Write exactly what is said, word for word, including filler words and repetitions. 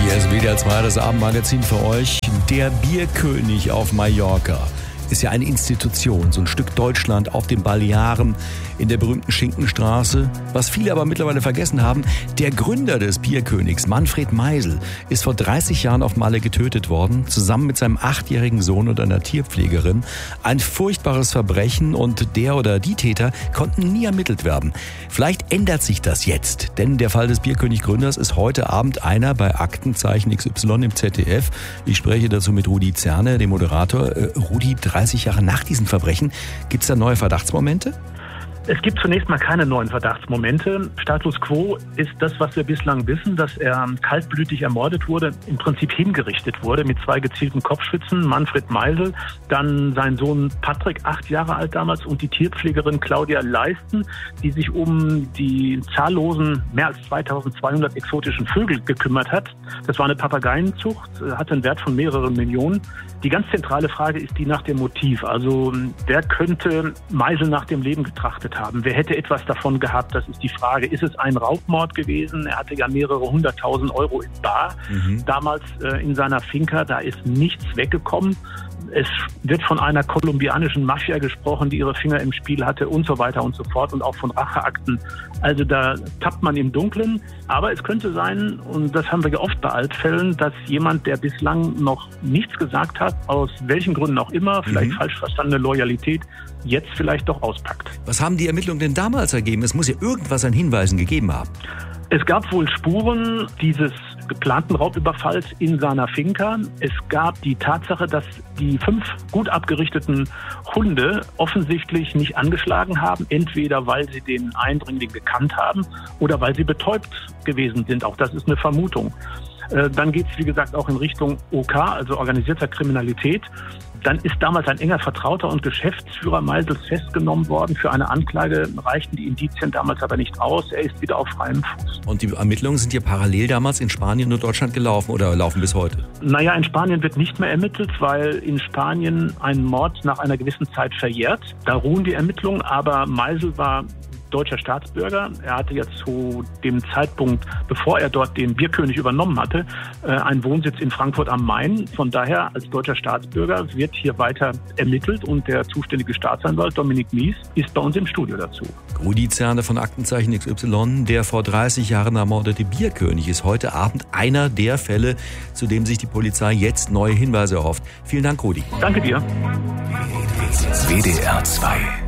Hier ist W D R zwei, das Abendmagazin für euch. Der Bierkönig auf Mallorca ist ja eine Institution, so ein Stück Deutschland auf den Balearen in der berühmten Schinkenstraße. Was viele aber mittlerweile vergessen haben, der Gründer des Bierkönigs, Manfred Meisel, ist vor dreißig Jahren auf Malle getötet worden, zusammen mit seinem achtjährigen Sohn und einer Tierpflegerin. Ein furchtbares Verbrechen und der oder die Täter konnten nie ermittelt werden. Vielleicht ändert sich das jetzt, denn der Fall des Bierkönig-Gründers ist heute Abend einer bei Aktenzeichen X Y im Z D F. Ich spreche dazu mit Rudi Zerne, dem Moderator. Äh, Rudi, dreißig Jahre nach diesen Verbrechen, gibt es da neue Verdachtsmomente? Es gibt zunächst mal keine neuen Verdachtsmomente. Status quo ist das, was wir bislang wissen, dass er kaltblütig ermordet wurde, im Prinzip hingerichtet wurde mit zwei gezielten Kopfschützen. Manfred Meisel, dann sein Sohn Patrick, acht Jahre alt damals, und die Tierpflegerin Claudia Leisten, die sich um die zahllosen, mehr als zweitausendzweihundert exotischen Vögel gekümmert hat. Das war eine Papageienzucht, hatte einen Wert von mehreren Millionen. Die ganz zentrale Frage ist die nach dem Motiv. Also wer könnte Meisel nach dem Leben getrachtet haben? Wer hätte etwas davon gehabt? Das ist die Frage. Ist es ein Raubmord gewesen? Er hatte ja mehrere hunderttausend Euro in bar mhm. damals äh, in seiner Finca. Da ist nichts weggekommen. Es wird von einer kolumbianischen Mafia gesprochen, die ihre Finger im Spiel hatte und so weiter und so fort, und auch von Racheakten. Also da tappt man im Dunkeln. Aber es könnte sein, und das haben wir ja oft bei Altfällen, dass jemand, der bislang noch nichts gesagt hat, aus welchen Gründen auch immer, vielleicht mhm. falsch verstandene Loyalität, jetzt vielleicht doch auspackt. Was haben die Ermittlungen denn damals ergeben? Es muss ja irgendwas an Hinweisen gegeben haben. Es gab wohl Spuren dieses geplanten Raubüberfalls in seiner Finca. Es gab die Tatsache, dass die fünf gut abgerichteten Hunde offensichtlich nicht angeschlagen haben, entweder weil sie den Eindringling gekannt haben oder weil sie betäubt gewesen sind. Auch das ist eine Vermutung. Dann geht es, wie gesagt, auch in Richtung O K, also organisierter Kriminalität. Dann ist damals ein enger Vertrauter und Geschäftsführer Meisels festgenommen worden. Für eine Anklage reichten die Indizien damals aber nicht aus. Er ist wieder auf freiem Fuß. Und die Ermittlungen sind ja parallel damals in Spanien und Deutschland gelaufen oder laufen bis heute? Naja, in Spanien wird nicht mehr ermittelt, weil in Spanien ein Mord nach einer gewissen Zeit verjährt. Da ruhen die Ermittlungen, aber Meisel war deutscher Staatsbürger. Er hatte ja zu dem Zeitpunkt, bevor er dort den Bierkönig übernommen hatte, einen Wohnsitz in Frankfurt am Main. Von daher, als deutscher Staatsbürger wird hier weiter ermittelt, und der zuständige Staatsanwalt Dominik Mies ist bei uns im Studio dazu. Rudi Zerne von Aktenzeichen X Y, der vor dreißig Jahren ermordete Bierkönig, ist heute Abend einer der Fälle, zu dem sich die Polizei jetzt neue Hinweise erhofft. Vielen Dank, Rudi. Danke dir. W D R zwei